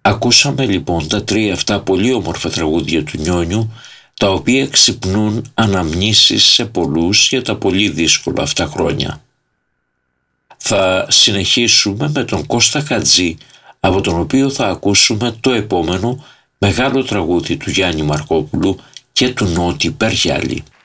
Ακούσαμε λοιπόν τα 3 αυτά πολύ όμορφα τραγούδια του Νιόνιου, τα οποία ξυπνούν αναμνήσεις σε πολλούς για τα πολύ δύσκολα αυτά χρόνια. Θα συνεχίσουμε με τον Κώστα Χατζή, από τον οποίο θα ακούσουμε το επόμενο μεγάλο τραγούδι του Γιάννη Μαρκόπουλου και του Νότι Περιάλη.